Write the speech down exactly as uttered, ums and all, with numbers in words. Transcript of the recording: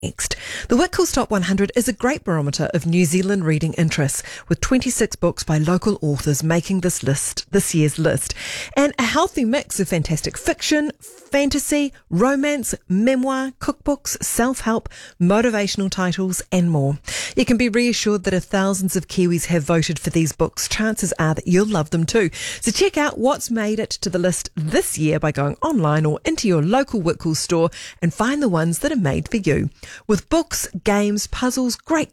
Next, the Whitcoulls Top one hundred is a great barometer of New Zealand reading interests, with twenty-six books by local authors making this list, this year's list, and a healthy mix of fantastic fiction, fantasy, romance, memoir, cookbooks, self-help, motivational titles, and more. You can be reassured that if thousands of Kiwis have voted for these books, chances are that you'll love them too. So check out what's made it to the list this year by going online or into your local Whitcoulls store and find the ones that are made for you. With books, games, puzzles, great